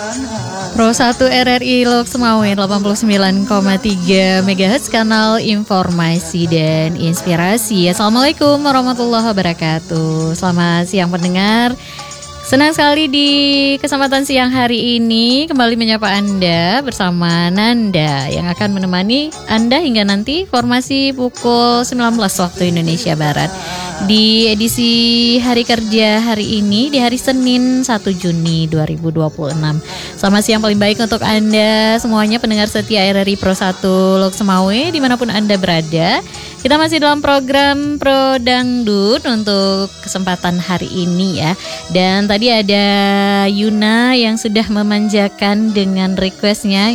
Pro 1 RRI Lok Semawe 89,3 MHz, kanal informasi dan inspirasi. Assalamualaikum warahmatullahi wabarakatuh. Selamat siang pendengar. Senang sekali di kesempatan siang hari ini kembali menyapa Anda bersama Nanda yang akan menemani Anda hingga nanti formasi pukul 19 waktu Indonesia Barat. Di edisi hari kerja hari ini, di hari Senin 1 Juni 2026. Selamat siang paling baik untuk Anda semuanya pendengar setia RRI Pro 1 Lok Semawe dimanapun Anda berada. Kita masih dalam program Pro Dangdut untuk kesempatan hari ini ya. Dan tadi ada Yuna yang sudah memanjakan dengan requestnya